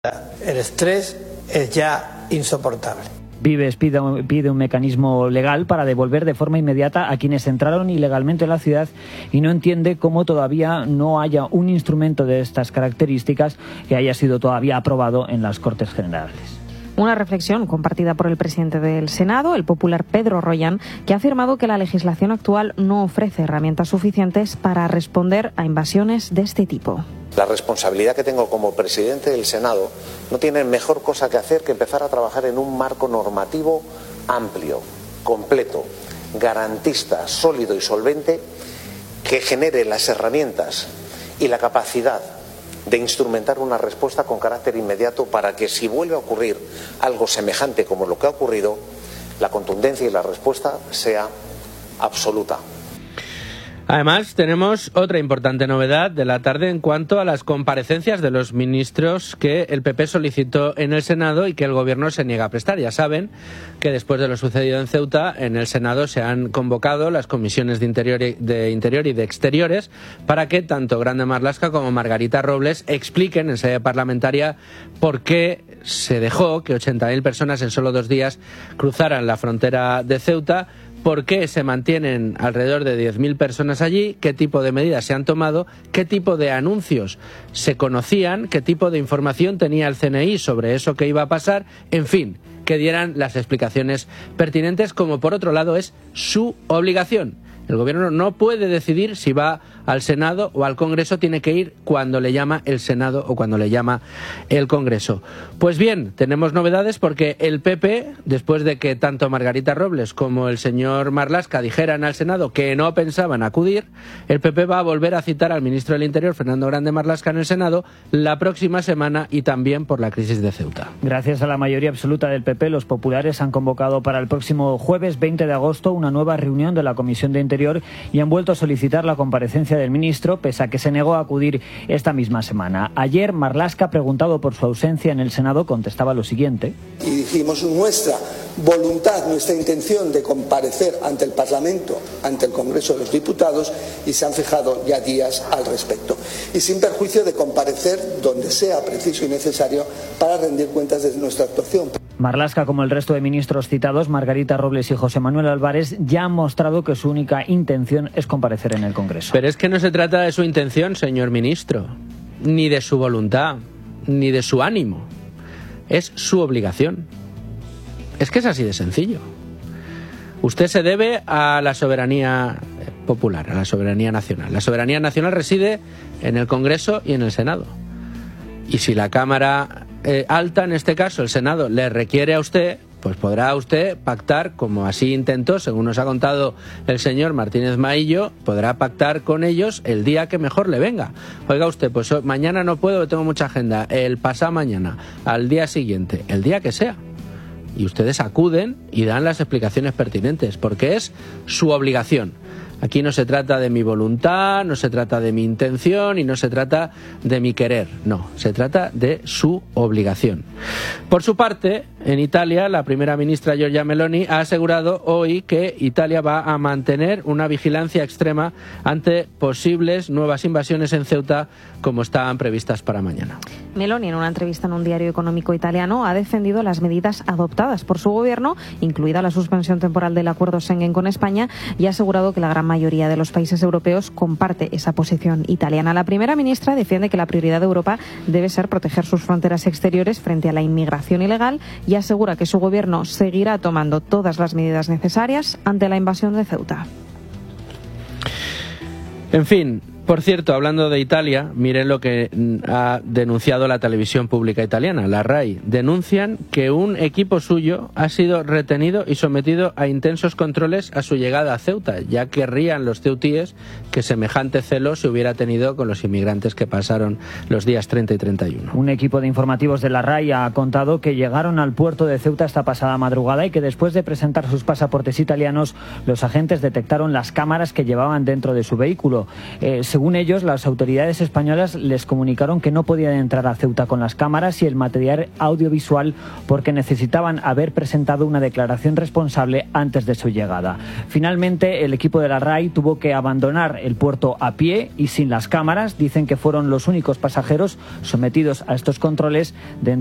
El estrés es ya insoportable. Vives pide un mecanismo legal para devolver de forma inmediata a quienes entraron ilegalmente en la ciudad y no entiende cómo todavía no haya un instrumento de estas características que haya sido todavía aprobado en las Cortes Generales. Una reflexión compartida por el presidente del Senado, el popular Pedro Royan, que ha afirmado que la legislación actual no ofrece herramientas suficientes para responder a invasiones de este tipo. La responsabilidad que tengo como presidente del Senado no tiene mejor cosa que hacer que empezar a trabajar en un marco normativo amplio, completo, garantista, sólido y solvente, que genere las herramientas y la capacidad de instrumentar una respuesta con carácter inmediato para que, si vuelve a ocurrir algo semejante como lo que ha ocurrido, la contundencia y la respuesta sea absoluta. Además, tenemos otra importante novedad de la tarde en cuanto a las comparecencias de los ministros que el PP solicitó en el Senado y que el Gobierno se niega a prestar. Ya saben que después de lo sucedido en Ceuta, en el Senado se han convocado las comisiones de Interior y de Exteriores para que tanto Grande Marlaska como Margarita Robles expliquen en sede parlamentaria por qué se dejó que 80.000 personas en solo 2 días cruzaran la frontera de Ceuta, por qué se mantienen alrededor de 10.000 personas allí, qué tipo de medidas se han tomado, qué tipo de anuncios se conocían, qué tipo de información tenía el CNI sobre eso que iba a pasar, en fin, que dieran las explicaciones pertinentes, como por otro lado es su obligación. El Gobierno no puede decidir si va al Senado o al Congreso, tiene que ir cuando le llama el Senado o cuando le llama el Congreso. Pues bien, tenemos novedades porque el PP, después de que tanto Margarita Robles como el señor Marlaska dijeran al Senado que no pensaban acudir, el PP va a volver a citar al ministro del Interior, Fernando Grande Marlaska, en el Senado la próxima semana y también por la crisis de Ceuta. Gracias a la mayoría absoluta del PP, los populares han convocado para el próximo jueves 20 de agosto una nueva reunión de la Comisión de Interior y han vuelto a solicitar la comparecencia del ministro, pese a que se negó a acudir esta misma semana. Ayer, Marlaska, preguntado por su ausencia en el Senado, contestaba lo siguiente. Y dijimos nuestra voluntad, nuestra intención de comparecer ante el Parlamento, ante el Congreso de los Diputados, y se han fijado ya días al respecto. Y sin perjuicio de comparecer donde sea preciso y necesario para rendir cuentas de nuestra actuación. Marlaska, como el resto de ministros citados, Margarita Robles y José Manuel Álvarez, ya han mostrado que su única intención es comparecer en el Congreso. Pero es que no se trata de su intención, señor ministro, ni de su voluntad, ni de su ánimo. Es su obligación. Es que es así de sencillo. Usted se debe a la soberanía popular, a la soberanía nacional. La soberanía nacional reside en el Congreso y en el Senado. Y si la Cámara alta, en este caso el Senado, le requiere a usted, pues podrá usted pactar, como así intentó, según nos ha contado el señor Martínez Maillo, podrá pactar con ellos el día que mejor le venga. Oiga usted, pues mañana no puedo, tengo mucha agenda, el pasado mañana, al día siguiente, el día que sea. Y ustedes acuden y dan las explicaciones pertinentes, porque es su obligación. Aquí no se trata de mi voluntad, no se trata de mi intención y no se trata de mi querer. No, se trata de su obligación. Por su parte, en Italia, la primera ministra Giorgia Meloni ha asegurado hoy que Italia va a mantener una vigilancia extrema ante posibles nuevas invasiones en Ceuta, como estaban previstas para mañana. Meloni, en una entrevista en un diario económico italiano, ha defendido las medidas adoptadas por su gobierno, incluida la suspensión temporal del acuerdo Schengen con España, y ha asegurado que la gran mayoría de los países europeos comparte esa posición italiana. La primera ministra defiende que la prioridad de Europa debe ser proteger sus fronteras exteriores frente a la inmigración ilegal y asegura que su gobierno seguirá tomando todas las medidas necesarias ante la invasión de Ceuta. En fin, por cierto, hablando de Italia, miren lo que ha denunciado la televisión pública italiana, la RAI. Denuncian que un equipo suyo ha sido retenido y sometido a intensos controles a su llegada a Ceuta. Ya querrían los ceutíes que semejante celo se hubiera tenido con los inmigrantes que pasaron los días 30 y 31. Un equipo de informativos de la RAI ha contado que llegaron al puerto de Ceuta esta pasada madrugada y que después de presentar sus pasaportes italianos, los agentes detectaron las cámaras que llevaban dentro de su vehículo. Según Según ellos, las autoridades españolas les comunicaron que no podían entrar a Ceuta con las cámaras y el material audiovisual porque necesitaban haber presentado una declaración responsable antes de su llegada. Finalmente, el equipo de la RAI tuvo que abandonar el puerto a pie y sin las cámaras. Dicen que fueron los únicos pasajeros sometidos a estos controles de